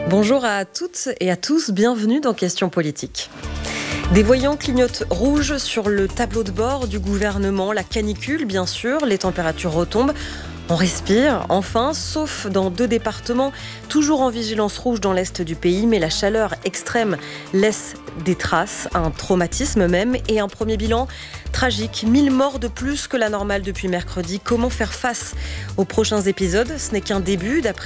Bonjour à toutes et à tous, bienvenue dans Questions politiques. Des voyants clignotent rouge sur le tableau de bord du gouvernement, la canicule bien sûr, les températures retombent. On respire, enfin, sauf dans 2 départements, toujours en vigilance rouge dans l'est du pays, mais la chaleur extrême laisse des traces, un traumatisme même, et un premier bilan tragique. 1000 morts de plus que la normale depuis mercredi. Comment faire face aux prochains épisodes ? Ce n'est qu'un début, d'après